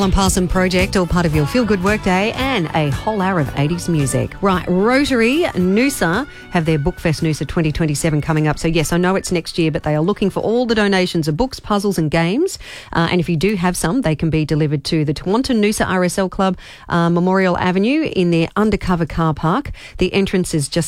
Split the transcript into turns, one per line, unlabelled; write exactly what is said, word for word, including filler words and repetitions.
Alan Parson Project, all part of your Feel Good Workday and a whole hour of eighties music. Right, Rotary Noosa have their Bookfest Noosa twenty twenty-seven coming up. So yes, I know it's next year, but they are looking for all the donations of books, puzzles and games. Uh, and if you do have some, they can be delivered to the Tewantin Noosa R S L Club, uh, Memorial Avenue in their undercover car park. The entrance is just